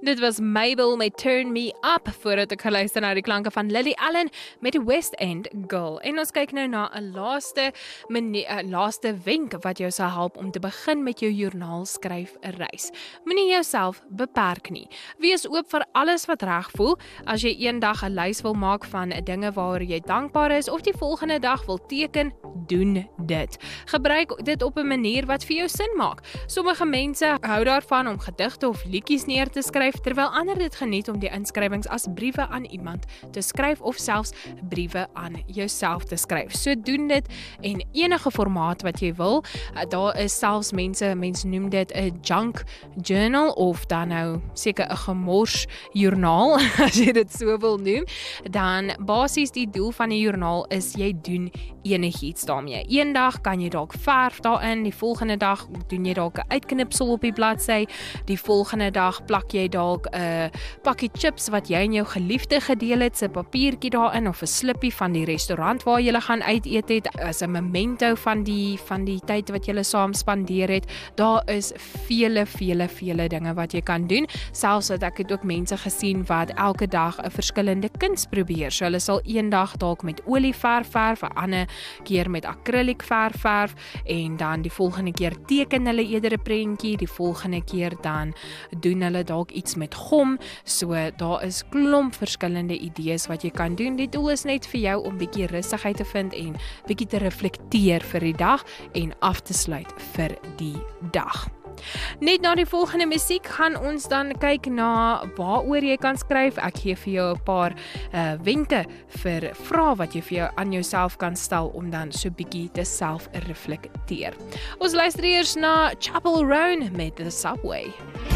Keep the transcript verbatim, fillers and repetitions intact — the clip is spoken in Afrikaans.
Dit was Mabel met Turn Me Up, voordat ek geluister na die klanke van Lily Allen met die West End Girl. En ons kyk nou na 'n laaste, uh, laaste wenk wat jou sal help om te begin met jou joernaal skryf 'n reis. Moenie jouself beperk nie. Wees oop vir alles wat reg voel. As jy eendag 'n lys wil maak van dinge waaroor jy dankbaar is of die volgende dag wil teken, doen dit. Gebruik dit op 'n manier wat vir jou sin maak. Sommige mense hou daarvan om gedigte of liedjies neer te skryf, terwyl ander dit geniet om die inskrywings as briewe aan iemand te skryf of selfs briewe aan jouself te skryf. So doen dit en enige formaat wat jy wil. Daar is selfs mense, mense noem dit 'n junk journal of dan nou seker 'n gemors joernaal, as jy dit so wil noem. Dan basies die doel van die joernaal is jy doen enigiets daarmee. Eendag kan jy dalk verf daarin, die volgende dag doen jy dalk 'n uitknipsel op die bladsy, die volgende dag plak jy dalk 'n pakkie chips wat jy en jou geliefde gedeel het, 'n papiertjie daarin of 'n slippie van die restaurant waar jy gaan uit eet het, as 'n memento van die van die tyd wat jy saam spandeer het. Daar is vele vele vele dinge wat jy kan doen. Selfs dat ek het ook mense gesien wat elke dag 'n verskillende kuns probeer. So hulle sal eendag dalk met olieverf verf, 'n ander keer met akrieliek verf verf en dan die volgende keer teken hulle eerder 'n prentjie, die volgende keer dan doen hulle dalk iets met gom. So daar is klomp verskillende idees wat jy kan doen. Die doel is net vir jou om bietjie rustigheid te vind en bietjie te reflekteer vir die dag en af te sluit vir die dag. Net na die volgende musiek gaan ons dan kyk na waaroor jy kan skryf. Ek gee vir jou 'n paar uh, wenke vir vrae wat jy vir jou aan jouself kan stel om dan so bietjie te self reflekteer. Ons luister eers na Chapel Roan met The Subway.